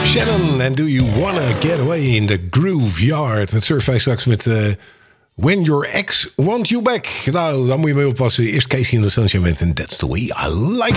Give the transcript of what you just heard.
Shannon and Do You Wanna Get Away in the Groove Yard. Met Surfijn straks met When Your Ex Want You Back. Nou, daar moet je mee oppassen. Eerst Casey in the Sunshine met And That's the Way I Like It.